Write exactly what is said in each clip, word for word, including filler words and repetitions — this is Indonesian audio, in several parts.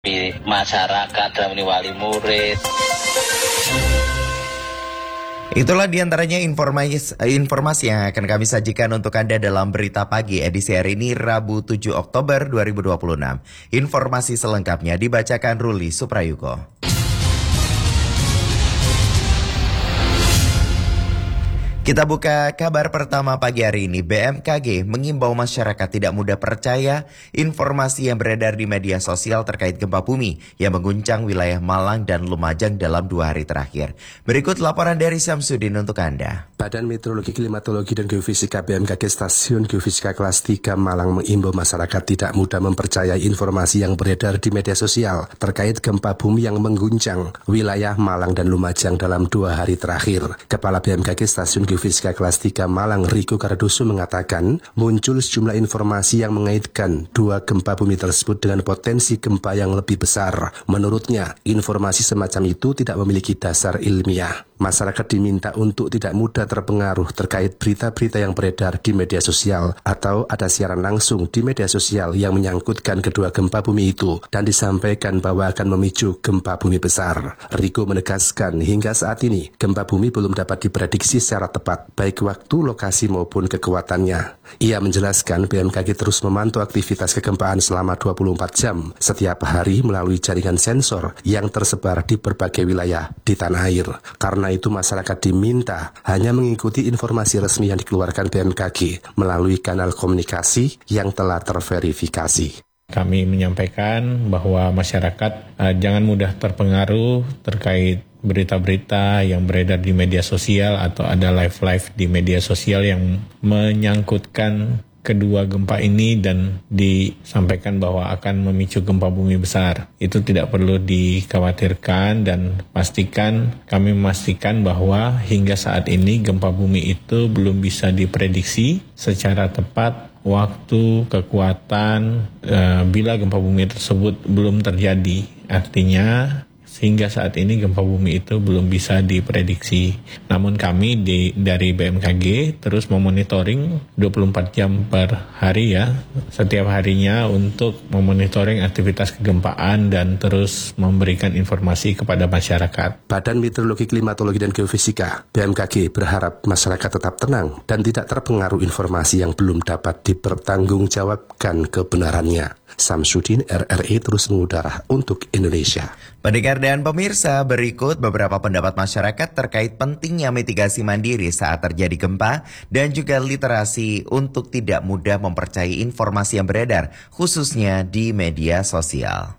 masyarakat dalam wali murid. Itulah diantaranya informasi, informasi yang akan kami sajikan untuk Anda dalam Berita Pagi edisi hari ini Rabu tujuh Oktober dua ribu dua puluh enam. Informasi selengkapnya dibacakan Ruli Suprayuko. Kita buka kabar pertama pagi hari ini. B M K G mengimbau masyarakat tidak mudah percaya informasi yang beredar di media sosial terkait gempa bumi yang mengguncang wilayah Malang dan Lumajang dalam dua hari terakhir. Berikut laporan dari Samsudin untuk Anda. Badan Meteorologi, Klimatologi, dan Geofisika B M K G Stasiun Geofisika Kelas tiga Malang mengimbau masyarakat tidak mudah mempercayai informasi yang beredar di media sosial terkait gempa bumi yang mengguncang wilayah Malang dan Lumajang dalam dua hari terakhir. Kepala B M K G Stasiun Geofisika Kelas tiga Malang Riko Kardoso mengatakan muncul sejumlah informasi yang mengaitkan dua gempa bumi tersebut dengan potensi gempa yang lebih besar. Menurutnya, informasi semacam itu tidak memiliki dasar ilmiah. Masyarakat diminta untuk tidak mudah terpengaruh terkait berita-berita yang beredar di media sosial atau ada siaran langsung di media sosial yang menyangkutkan kedua gempa bumi itu dan disampaikan bahwa akan memicu gempa bumi besar. Riko menegaskan hingga saat ini gempa bumi belum dapat diprediksi secara tepat, baik waktu, lokasi maupun kekuatannya. Ia menjelaskan B M K G terus memantau aktivitas kegempaan selama dua puluh empat jam setiap hari melalui jaringan sensor yang tersebar di berbagai wilayah di tanah air. Karena itu masyarakat diminta hanya mengikuti informasi resmi yang dikeluarkan B M K G melalui kanal komunikasi yang telah terverifikasi. Kami menyampaikan bahwa masyarakat uh, jangan mudah terpengaruh terkait berita-berita yang beredar di media sosial atau ada live-live di media sosial yang menyangkutkan kedua gempa ini dan disampaikan bahwa akan memicu gempa bumi besar. Itu tidak perlu dikhawatirkan dan pastikan, kami memastikan bahwa hingga saat ini gempa bumi itu belum bisa diprediksi secara tepat waktu, kekuatan, e, bila gempa bumi tersebut belum terjadi. Artinya sehingga saat ini gempa bumi itu belum bisa diprediksi. Namun kami di, dari B M K G terus memonitoring dua puluh empat jam per hari ya, setiap harinya untuk memonitoring aktivitas kegempaan dan terus memberikan informasi kepada masyarakat. Badan Meteorologi, Klimatologi, dan Geofisika B M K G berharap masyarakat tetap tenang dan tidak terpengaruh informasi yang belum dapat dipertanggungjawabkan kebenarannya. Samsudin, R R I terus mengudara untuk Indonesia. Pendengar dan pemirsa, berikut beberapa pendapat masyarakat terkait pentingnya mitigasi mandiri saat terjadi gempa dan juga literasi untuk tidak mudah mempercayai informasi yang beredar, khususnya di media sosial.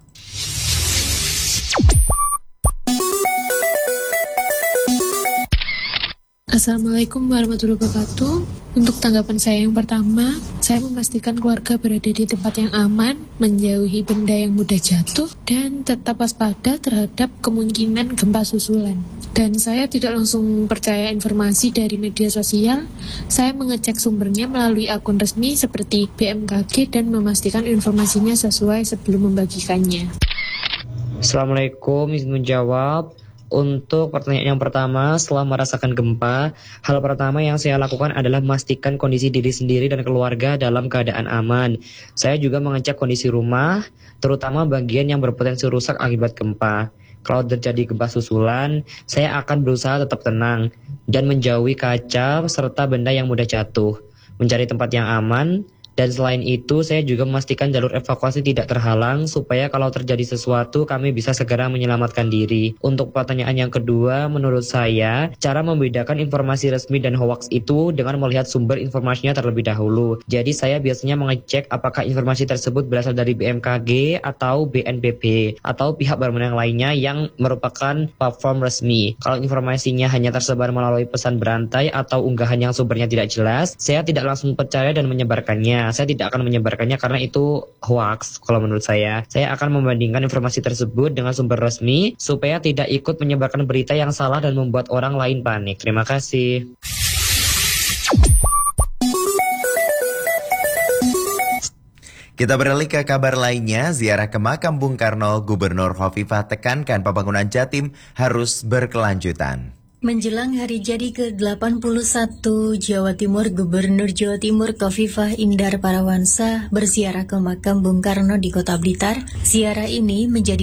Assalamualaikum warahmatullahi wabarakatuh. Untuk tanggapan saya yang pertama, saya memastikan keluarga berada di tempat yang aman, menjauhi benda yang mudah jatuh, dan tetap waspada terhadap kemungkinan gempa susulan. Dan saya tidak langsung percaya informasi dari media sosial, saya mengecek sumbernya melalui akun resmi seperti B M K G dan memastikan informasinya sesuai sebelum membagikannya. Assalamualaikum, izin menjawab. Untuk pertanyaan yang pertama, setelah merasakan gempa, hal pertama yang saya lakukan adalah memastikan kondisi diri sendiri dan keluarga dalam keadaan aman. Saya juga mengecek kondisi rumah, terutama bagian yang berpotensi rusak akibat gempa. Kalau terjadi gempa susulan, saya akan berusaha tetap tenang dan menjauhi kaca serta benda yang mudah jatuh, mencari tempat yang aman. Dan selain itu, saya juga memastikan jalur evakuasi tidak terhalang supaya kalau terjadi sesuatu kami bisa segera menyelamatkan diri. Untuk pertanyaan yang kedua, menurut saya, cara membedakan informasi resmi dan hoax itu dengan melihat sumber informasinya terlebih dahulu. Jadi saya biasanya mengecek apakah informasi tersebut berasal dari B M K G atau B N P B atau pihak berwenang lainnya yang merupakan platform resmi. Kalau informasinya hanya tersebar melalui pesan berantai atau unggahan yang sumbernya tidak jelas, saya tidak langsung percaya dan menyebarkannya. Saya tidak akan menyebarkannya karena itu hoax. Kalau menurut saya, saya akan membandingkan informasi tersebut dengan sumber resmi supaya tidak ikut menyebarkan berita yang salah dan membuat orang lain panik. Terima kasih. Kita beralih ke kabar lainnya, ziarah ke makam Bung Karno, Gubernur Hovifah tekankan pembangunan Jatim harus berkelanjutan. Menjelang hari jadi ke delapan puluh satu Jawa Timur, Gubernur Jawa Timur Khofifah Indar Parawansa berziarah ke makam Bung Karno di Kota Blitar. Ziarah ini menjadi